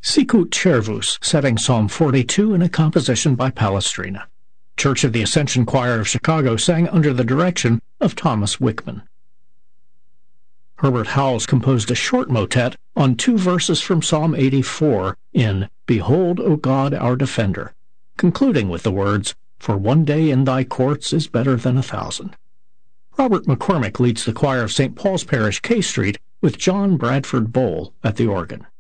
Sicut Cervus, setting Psalm 42 in a composition by Palestrina. Church of the Ascension Choir of Chicago sang under the direction of Thomas Wickman. Herbert Howells composed a short motet on 2 verses from Psalm 84 in Behold, O God, our Defender, concluding with the words, For one day in thy courts is better than 1,000. Robert McCormick leads the choir of St. Paul's Parish, K Street, with John Bradford Bowl at the organ.